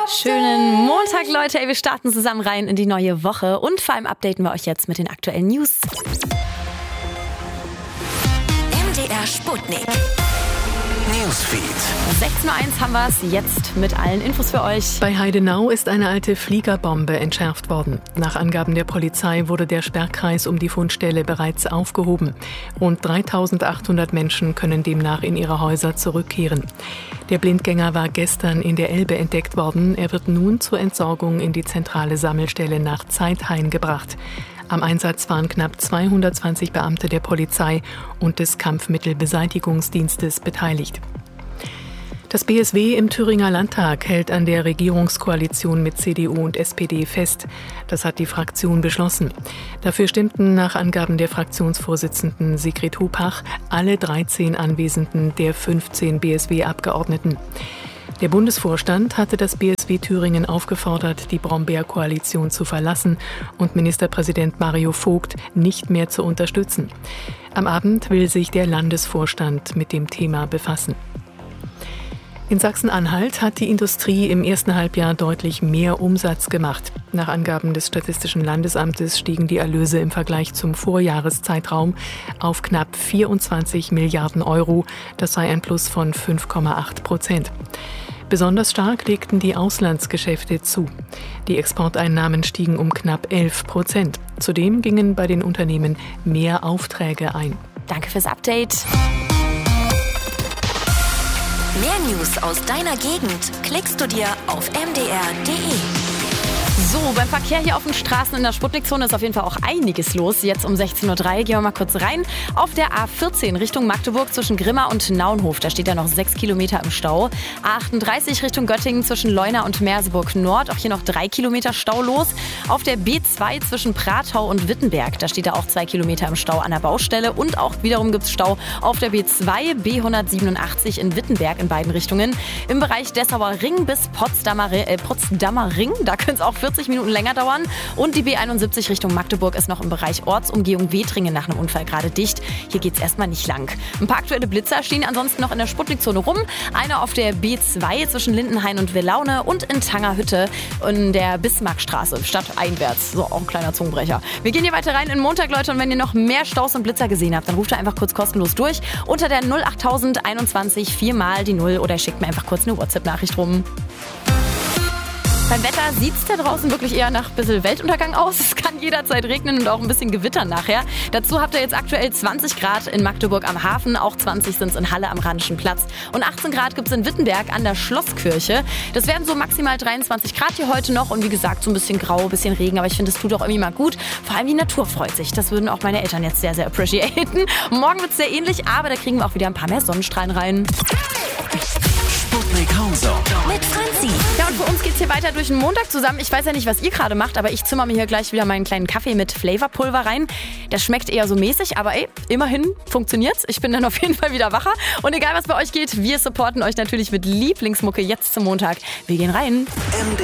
Schönen Montag, Leute. Wir starten zusammen rein in die neue Woche und vor allem updaten wir euch jetzt mit den aktuellen News. MDR Sputnik. Newsfeed. 16:01 Uhr haben wir es jetzt mit allen Infos für euch. Bei Heidenau ist eine alte Fliegerbombe entschärft worden. Nach Angaben der Polizei wurde der Sperrkreis um die Fundstelle bereits aufgehoben. Rund 3.800 Menschen können demnach in ihre Häuser zurückkehren. Der Blindgänger war gestern in der Elbe entdeckt worden. Er wird nun zur Entsorgung in die zentrale Sammelstelle nach Zeithain gebracht. Am Einsatz waren knapp 220 Beamte der Polizei und des Kampfmittelbeseitigungsdienstes beteiligt. Das BSW im Thüringer Landtag hält an der Regierungskoalition mit CDU und SPD fest. Das hat die Fraktion beschlossen. Dafür stimmten nach Angaben der Fraktionsvorsitzenden Sigrid Hupach alle 13 Anwesenden der 15 BSW-Abgeordneten. Der Bundesvorstand hatte das BSW Thüringen aufgefordert, die Brombeer-Koalition zu verlassen und Ministerpräsident Mario Vogt nicht mehr zu unterstützen. Am Abend will sich der Landesvorstand mit dem Thema befassen. In Sachsen-Anhalt hat die Industrie im ersten Halbjahr deutlich mehr Umsatz gemacht. Nach Angaben des Statistischen Landesamtes stiegen die Erlöse im Vergleich zum Vorjahreszeitraum auf knapp 24 Milliarden Euro. Das sei ein Plus von 5,8%. Besonders stark legten die Auslandsgeschäfte zu. Die Exporteinnahmen stiegen um knapp 11%. Zudem gingen bei den Unternehmen mehr Aufträge ein. Danke fürs Update. Mehr News aus deiner Gegend klickst du dir auf mdr.de. So, beim Verkehr hier auf den Straßen in der Sputnikzone ist auf jeden Fall auch einiges los. Jetzt um 16:03 Uhr gehen wir mal kurz rein. Auf der A14 Richtung Magdeburg zwischen Grimma und Naunhof, da steht ja noch 6 Kilometer im Stau. A38 Richtung Göttingen zwischen Leuna und Merseburg Nord, auch hier noch 3 Kilometer Stau los. Auf der B2 zwischen Pratau und Wittenberg, da steht da auch 2 Kilometer im Stau an der Baustelle. Und auch wiederum gibt es Stau auf der B2 B187 in Wittenberg in beiden Richtungen. Im Bereich Dessauer Ring bis Potsdamer Ring, da können es auch 40 Minuten länger dauern. Und die B71 Richtung Magdeburg ist noch im Bereich Ortsumgehung Wetringen nach einem Unfall gerade dicht. Hier geht es erstmal nicht lang. Ein paar aktuelle Blitzer stehen ansonsten noch in der Sputnikzone rum. Einer auf der B2 zwischen Lindenhain und Willaune und in Tangerhütte in der Bismarckstraße, stadteinwärts. So, auch ein kleiner Zungenbrecher. Wir gehen hier weiter rein in Montag, Leute. Und wenn ihr noch mehr Staus und Blitzer gesehen habt, dann ruft ihr einfach kurz kostenlos durch unter der 08021 4 die 0 oder schickt mir einfach kurz eine WhatsApp-Nachricht rum. Beim Wetter sieht es da draußen wirklich eher nach ein bisschen Weltuntergang aus. Es kann jederzeit regnen und auch ein bisschen gewittern nachher. Dazu habt ihr jetzt aktuell 20 Grad in Magdeburg am Hafen, auch 20 sind es in Halle am Rheinischen Platz. Und 18 Grad gibt es in Wittenberg an der Schlosskirche. Das werden so maximal 23 Grad hier heute noch und wie gesagt so ein bisschen grau, ein bisschen Regen. Aber ich finde, es tut auch irgendwie mal gut. Vor allem die Natur freut sich. Das würden auch meine Eltern jetzt sehr, sehr appreciaten. Morgen wird es sehr ähnlich, aber da kriegen wir auch wieder ein paar mehr Sonnenstrahlen rein. Sputnik Homezone. Mit Franzi. Ja, und für uns geht's hier weiter durch den Montag zusammen. Ich weiß ja nicht, was ihr gerade macht, aber ich zimmer mir hier gleich wieder meinen kleinen Kaffee mit Flavorpulver rein. Das schmeckt eher so mäßig, aber immerhin funktioniert's. Ich bin dann auf jeden Fall wieder wacher. Und egal, was bei euch geht, wir supporten euch natürlich mit Lieblingsmucke jetzt zum Montag. Wir gehen rein.